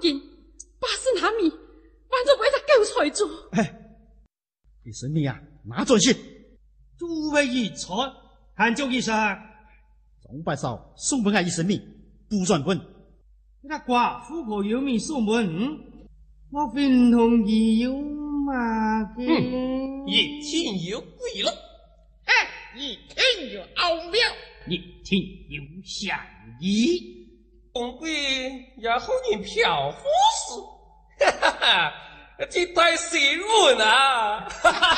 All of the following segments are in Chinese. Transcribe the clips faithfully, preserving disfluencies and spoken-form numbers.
金，八十纳米，完全被他救出来做。 哎，医生你啊，拿准信， 诸位一传，韩中医生， 钟白少送本爱医生你，不算本。 那寡妇婆有米送本，我非同意有嘛嘅。 嗯，一听有鬼了， 哎，一听有奥妙， 一听有相宜。 红鬼也好人漂夫死，哈哈哈，这太新闻啊！哈哈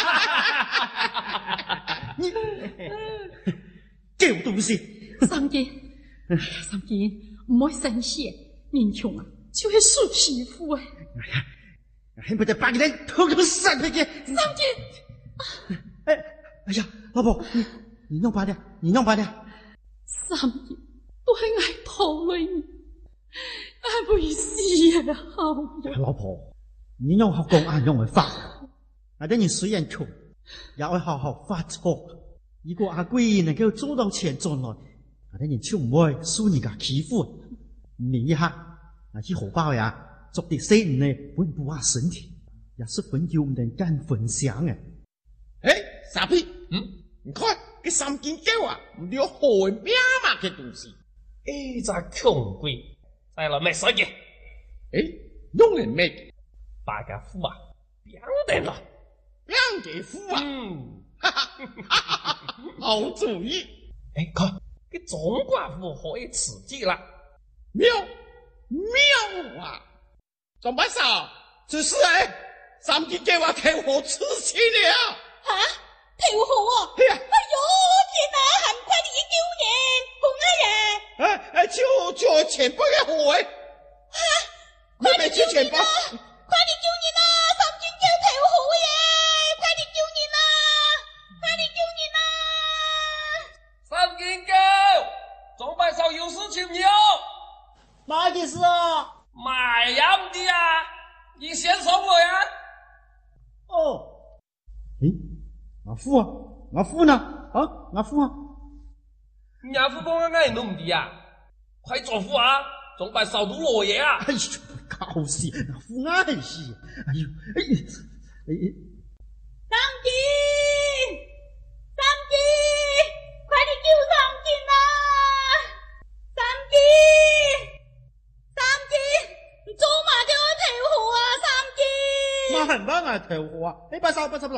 哈！ 你狗东西！ 三金，哎呀，三金，唔好生气，年穷啊，就系输媳妇哎。 哎呀，还不得把你来偷偷闪回去！ 三金， 哎，哎呀，老婆，你你弄把点，你弄把点。 三金。都系爱拖累你，爱不死也好呀。 老婆，你用好公安用的法，阿爹你虽然穷，也要好好发错。如果阿贵能够做到钱赚来，阿爹你就唔会输人家欺负。你一下，那去火爆呀，做啲事呢，本不阿身体，也是很有人敢分享嘅。 哎，傻逼，嗯，你看，这三斤狗啊，唔了好命嘛嘅东西。 哎，这穷鬼，再来买啥嘅？ 哎，用人咩？ 八个夫啊，两得了， 两个夫啊， 嗯， 哈哈哈哈，好主意。 哎，看，这中寡妇可以刺激了， 妙妙啊！总不少，只是哎，三斤给我开火刺激了。 啊，跳河啊！ 哎呀， 哎呦，天哪，还快啲救人，红阿爷！ 哎哎，就就前辈嘅火哎！ 啊， 快啲救前辈！ 快啲救人啊！三斤狗跳河耶！快啲救人啊！快啲救人啊！ 三斤狗，钟摆少有事情没有？ 哪件事啊？ 买样的呀，你先送我呀。 哦，诶，阿夫啊，阿夫呢？啊，阿夫啊！ 你阿夫帮我爱弄的呀，快做副啊！钟摆少读落叶啊！ 哎呦，搞死，阿夫爱死！哎呦，哎哎， 三斤，三斤，快啲救三斤啊！三斤，三斤，你做嘛叫我跳河啊？三斤！ 慢慢来跳河啊！哎，不少不少不少。